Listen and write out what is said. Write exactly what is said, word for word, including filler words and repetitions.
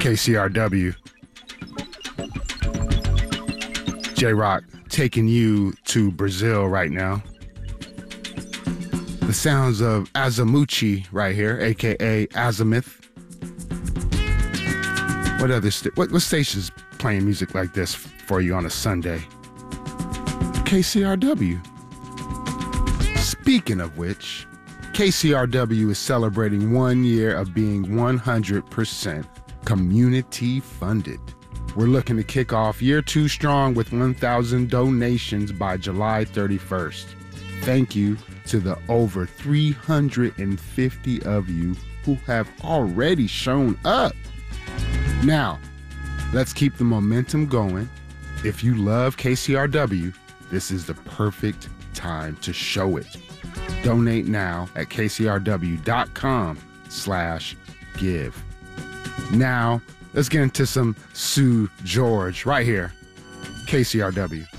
K C R W. J-Rock taking you to Brazil right now. The sounds of Azimuchi right here, a k a. Azimuth. What other st- what, what station's playing music like this for you on a Sunday? K C R W. Speaking of which, K C R W is celebrating one year of being one hundred percent community funded. We're looking to kick off year two strong with one thousand donations by July thirty-first. Thank you to the over three hundred fifty of you who have already shown up. Now, let's keep the momentum going. If you love K C R W, this is the perfect time to show it. Donate now at kcrw.com slash give. Now, let's get into some Sue George right here, K C R W.